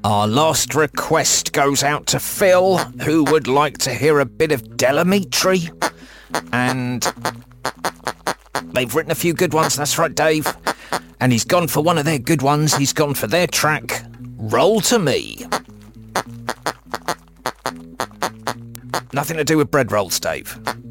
Our last request goes out to Phil, who would like to hear a bit of Delamitri. And they've written a few good ones, that's right, Dave. And he's gone for one of their good ones. He's gone for their track, Roll to Me. Nothing to do with bread rolls, Dave.